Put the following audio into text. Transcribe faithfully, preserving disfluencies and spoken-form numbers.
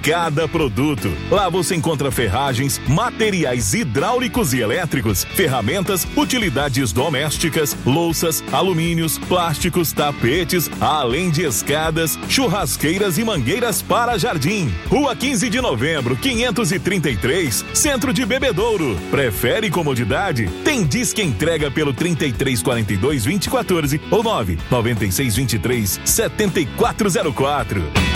cada produto. Lá você encontra ferragens, materiais hidráulicos e elétricos, ferramentas, utilidades domésticas, louças, alumínios, plásticos, tapetes, além de escadas, churrasqueiras e mangueiras para jardim. Rua quinze de novembro, quinhentos e trinta e três, Centro de Bebedouro. Prefere comodidade? Tem disque entrega pelo trinta e três quarenta e dois, vinte e quatorze ou nove nove seis dois três, sete quatro zero quatro.